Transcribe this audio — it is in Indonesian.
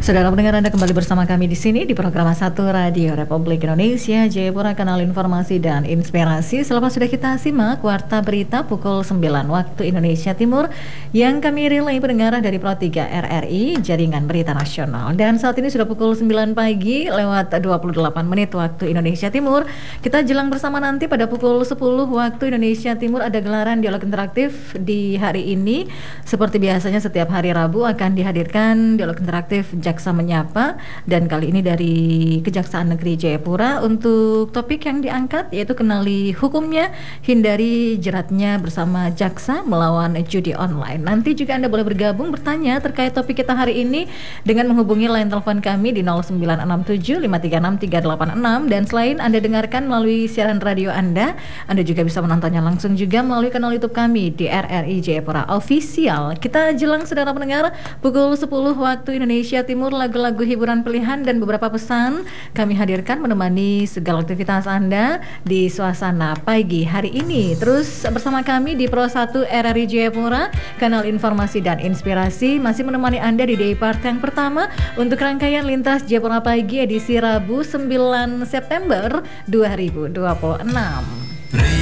Saudara pendengar, Anda kembali bersama kami di sini di program 1 Radio Republik Indonesia Jayapura, kanal informasi dan inspirasi. Selepas sudah kita simak Warta Berita pukul 9 waktu Indonesia Timur yang kami relay pendengar dari Pro 3 RRI Jaringan Berita Nasional. Dan saat ini sudah pukul 9 pagi lewat 28 menit waktu Indonesia Timur. Kita jelang bersama nanti pada pukul 10 waktu Indonesia Timur ada gelaran dialog interaktif di hari ini. Seperti biasanya setiap hari Rabu akan dihadirkan dialog interaktif Jaksa Menyapa, dan kali ini dari Kejaksaan Negeri Jayapura. Untuk topik yang diangkat yaitu kenali hukumnya, hindari jeratnya bersama jaksa melawan judi online. Nanti juga Anda boleh bergabung bertanya terkait topik kita hari ini dengan menghubungi line telepon kami di 0967 536 386, dan selain Anda dengarkan melalui siaran radio Anda juga bisa menontonnya langsung juga melalui kanal YouTube kami di RRI Jayapura Official. Kita jelang saudara pendengar pukul 10 waktu Indonesia Timur, lagu-lagu hiburan pilihan dan beberapa pesan kami hadirkan menemani segala aktivitas Anda di suasana pagi hari ini. Terus bersama kami di Pro 1 RRI Jayapura, kanal informasi dan inspirasi, masih menemani Anda di day part yang pertama untuk rangkaian Lintas Jayapura Pagi edisi Rabu 9 September 2026.